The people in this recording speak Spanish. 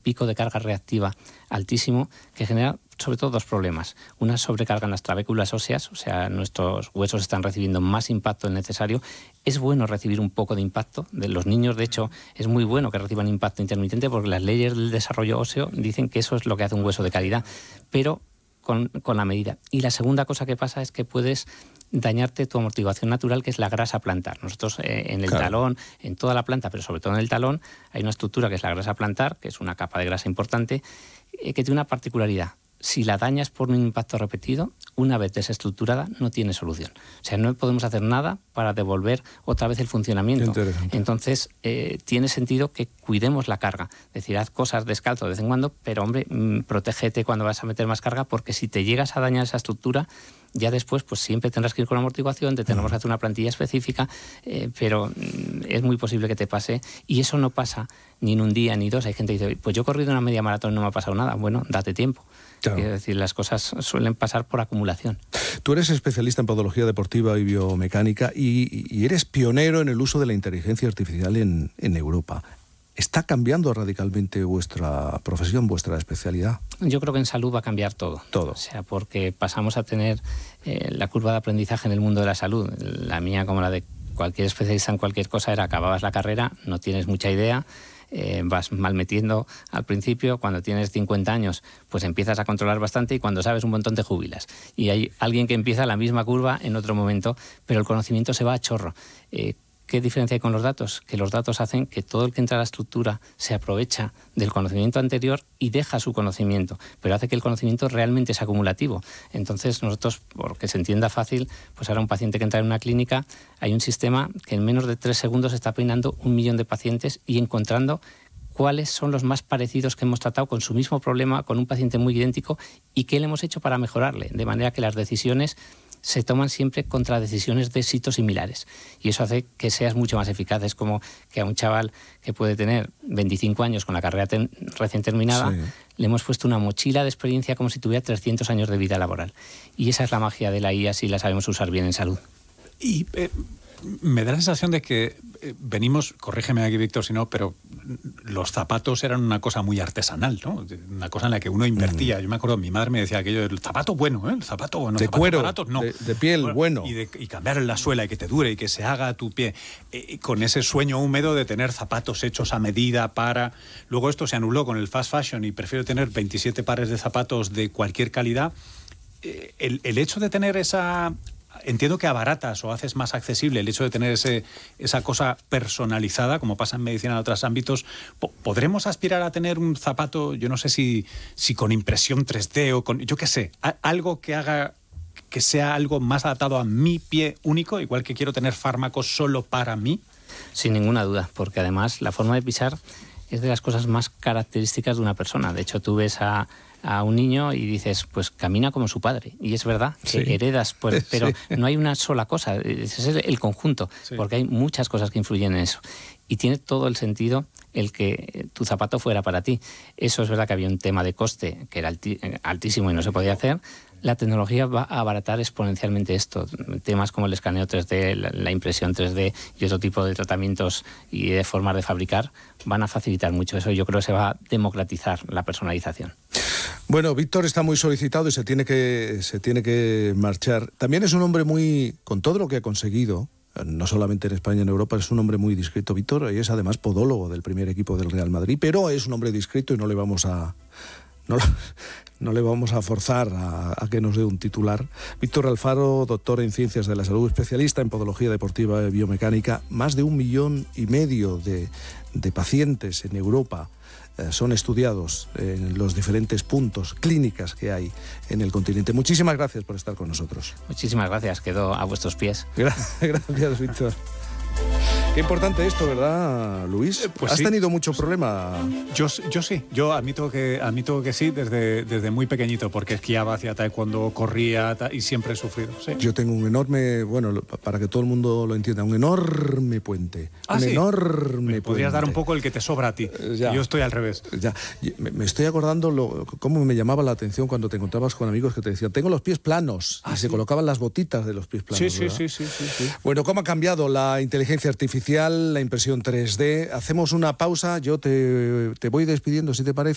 pico de carga reactiva altísimo que genera sobre todo dos problemas. Una, sobrecarga en las trabéculas óseas, o sea, nuestros huesos están recibiendo más impacto del necesario. Es bueno recibir un poco de impacto. De los niños, de hecho, es muy bueno que reciban impacto intermitente porque las leyes del desarrollo óseo dicen que eso es lo que hace un hueso de calidad, pero con la medida. Y la segunda cosa que pasa es que puedes dañarte tu amortiguación natural, que es la grasa plantar. Nosotros en el talón, en toda la planta, pero sobre todo en el talón, hay una estructura que es la grasa plantar, que es una capa de grasa importante, que tiene una particularidad. Si la dañas por un impacto repetido, una vez desestructurada, no tiene solución. O sea, no podemos hacer nada para devolver otra vez el funcionamiento. Entonces, tiene sentido que cuidemos la carga. Es decir, haz cosas descalzo de vez en cuando, pero, hombre, protégete cuando vas a meter más carga, porque si te llegas a dañar esa estructura, ya después pues siempre tendrás que ir con amortiguación, te tenemos que hacer una plantilla específica, pero es muy posible que te pase, y eso no pasa ni en un día ni dos. Hay gente que dice, pues yo he corrido una media maratón y no me ha pasado nada. Bueno, date tiempo. Claro. Quiero decir, las cosas suelen pasar por acumulación. Tú eres especialista en podología deportiva y biomecánica y eres pionero en el uso de la inteligencia artificial en Europa. ¿Está cambiando radicalmente vuestra profesión, vuestra especialidad? Yo creo que en salud va a cambiar todo. Todo. O sea, porque pasamos a tener la curva de aprendizaje en el mundo de la salud. La mía, como la de cualquier especialista en cualquier cosa, era acababas la carrera, no tienes mucha idea, vas mal metiendo al principio, cuando tienes 50 años pues empiezas a controlar bastante y cuando sabes un montón te jubilas. Y hay alguien que empieza la misma curva en otro momento, pero el conocimiento se va a chorro. ¿Qué diferencia hay con los datos? Que los datos hacen que todo el que entra a la estructura se aprovecha del conocimiento anterior y deja su conocimiento, pero hace que el conocimiento realmente es acumulativo. Entonces nosotros, porque se entienda fácil, pues ahora un paciente que entra en una clínica, hay un sistema que en menos de 3 segundos está peinando 1 millón de pacientes y encontrando cuáles son los más parecidos que hemos tratado con su mismo problema, con un paciente muy idéntico, y qué le hemos hecho para mejorarle, de manera que las decisiones se toman siempre contra decisiones de sitios similares. Y eso hace que seas mucho más eficaz. Es como que a un chaval que puede tener 25 años con la carrera recién terminada, le hemos puesto una mochila de experiencia como si tuviera 300 años de vida laboral. Y esa es la magia de la IA si la sabemos usar bien en salud. Y me da la sensación de que venimos, corrígeme aquí Víctor si no, pero los zapatos eran una cosa muy artesanal, ¿no? Una cosa en la que uno invertía. Yo me acuerdo, mi madre me decía aquello, el zapato bueno, el zapato bueno. De cuero, baratos, no. de piel, bueno. Y cambiar la suela y que te dure y que se haga a tu pie. Con ese sueño húmedo de tener zapatos hechos a medida para... Luego esto se anuló con el fast fashion y prefiero tener 27 pares de zapatos de cualquier calidad. El hecho de tener esa... Entiendo que abaratas o haces más accesible el hecho de tener esa cosa personalizada, como pasa en medicina en otros ámbitos. ¿Podremos aspirar a tener un zapato, yo no sé si con impresión 3D o con, yo qué sé, algo que haga que sea algo más adaptado a mi pie único, igual que quiero tener fármacos solo para mí? Sin ninguna duda, porque además la forma de pisar es de las cosas más características de una persona. De hecho, tú ves a un niño y dices, pues camina como su padre. Y es verdad que heredas, pues, pero no hay una sola cosa, es el conjunto, porque hay muchas cosas que influyen en eso. Y tiene todo el sentido el que tu zapato fuera para ti. Eso es verdad que había un tema de coste que era altísimo y no se podía hacer. La tecnología va a abaratar exponencialmente esto. Temas como el escaneo 3D, la impresión 3D y otro tipo de tratamientos y de formas de fabricar van a facilitar mucho eso. Yo creo que se va a democratizar la personalización. Bueno, Víctor está muy solicitado y se tiene que marchar. También es un hombre muy, con todo lo que ha conseguido, no solamente en España, en Europa, es un hombre muy discreto, Víctor, y es además podólogo del primer equipo del Real Madrid, pero es un hombre discreto y no le vamos a forzar a que nos dé un titular. Víctor Alfaro, doctor en Ciencias de la Salud, especialista en Podología Deportiva y Biomecánica. Más de 1,5 millones de pacientes en Europa son estudiados en los diferentes puntos, clínicas que hay en el continente. Muchísimas gracias por estar con nosotros. Muchísimas gracias, quedo a vuestros pies. Gracias, Víctor. Qué importante esto, ¿verdad, Luis? Pues ¿Has tenido mucho problema? Yo sí, yo admito que sí, desde muy pequeñito, porque esquiaba, hacía taekwondo, corría y siempre he sufrido. Sí. Yo tengo un enorme, bueno, para que todo el mundo lo entienda, un enorme puente. ¿Me podrías dar un poco el que te sobra a ti? Yo estoy al revés. Ya. Me estoy acordando cómo me llamaba la atención cuando te encontrabas con amigos que te decían, tengo los pies planos, y se colocaban las botitas de los pies planos. Sí. Bueno, ¿cómo ha cambiado la inteligencia artificial, la impresión 3D? Hacemos una pausa, yo te voy despidiendo, si te parece.